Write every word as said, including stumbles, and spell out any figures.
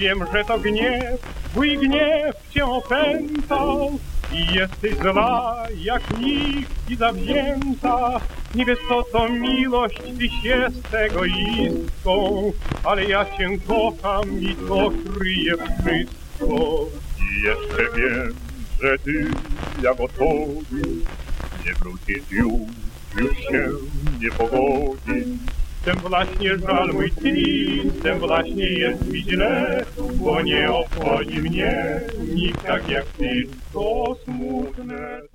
Wiem, że to gniew, twój gniew cię opętał i jesteś zła jak nikt i zawzięta. Nie wiesz, co to miłość, tyś jest egoistką, ale ja cię kocham i to kryje wszystko. I jeszcze wiem, że ty, jak o tobie, nie wrócisz już, już się nie pogodzi. Tym właśnie żal mój twist, tym właśnie jest mi źle, bo nie obchodzi mnie nikt tak jak ty, to smutne.